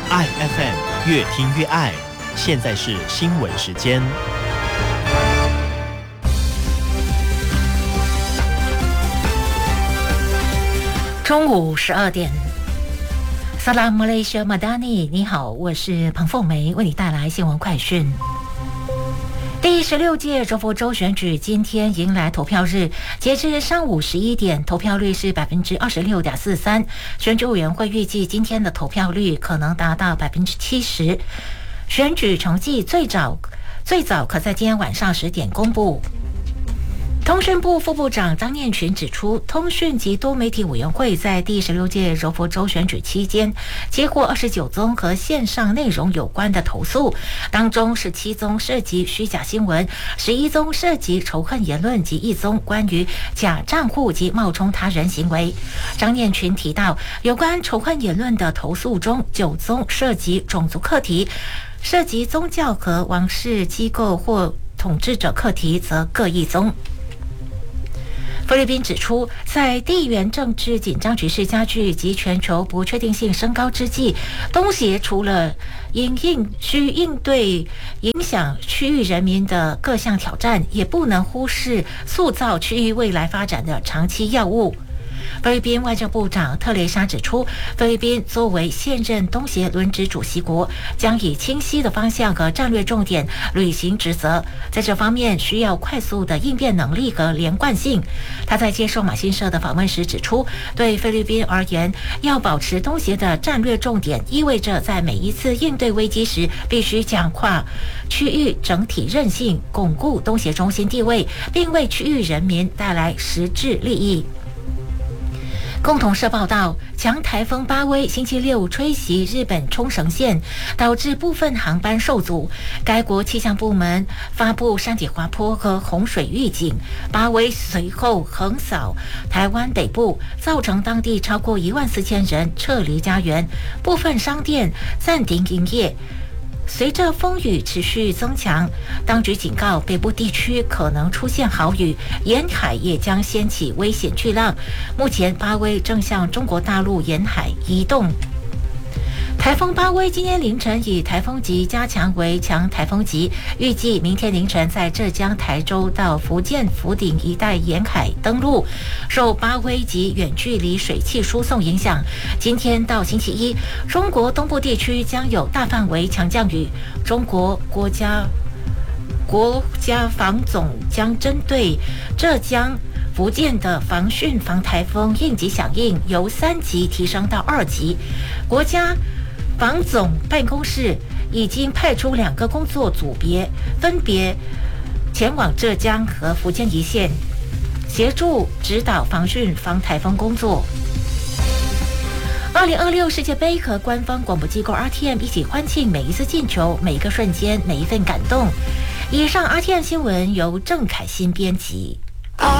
爱 FM 越听越爱。现在是新闻时间。 中午12点。萨拉姆雷西亚马达尼，你好，我是彭凤梅，为你带来新闻快讯。第16届柔佛州选举今天迎来投票日，截至上午11点，投票率是 26.43%。选举委员会预计今天的投票率可能达到 70%。选举成绩最早可在今天晚上10点公布。通讯部副部长张念群指出，通讯及多媒体委员会在第16届柔佛州选举期间接获29宗和线上内容有关的投诉，当中17宗涉及虚假新闻，11宗涉及仇恨言论及1宗关于假账户及冒充他人行为。张念群提到，有关仇恨言论的投诉中，9宗涉及种族课题，涉及宗教和王室机构或统治者课题则各1宗。菲律宾指出，在地缘政治紧张局势加剧及全球不确定性升高之际，东协除了需应对影响区域人民的各项挑战，也不能忽视塑造区域未来发展的长期要务。菲律宾外交部长特蕾莎指出，菲律宾作为现任东协轮值主席国，将以清晰的方向和战略重点履行职责，在这方面需要快速的应变能力和连贯性。他在接受马新社的访问时指出，对菲律宾而言，要保持东协的战略重点，意味着在每一次应对危机时，必须强化区域整体韧性，巩固东协中心地位，并为区域人民带来实质利益。共同社报道，强台风巴威星期六吹袭日本冲绳县，导致部分航班受阻。该国气象部门发布山体滑坡和洪水预警。巴威随后横扫台湾北部，造成当地超过14000人撤离家园，部分商店暂停营业。随着风雨持续增强，当局警告北部地区可能出现豪雨，沿海也将掀起危险巨浪。目前巴威正向中国大陆沿海移动。台风巴威今天凌晨以台风级加强为强台风级，预计明天凌晨在浙江、台州到福建福鼎一带沿海登陆。受巴威及远距离水汽输送影响，今天到星期一，中国东部地区将有大范围强降雨。中国国家防总将针对浙江、福建的防汛防台风应急响应由3级提升到2级。国家防总办公室已经派出2个工作组别，分别前往浙江和福建一线，协助指导防汛防台风工作。2026世界杯和官方广播机构 RTM 一起欢庆每一次进球、每一个瞬间、每一份感动。以上 RTM 新闻由郑凯欣编辑。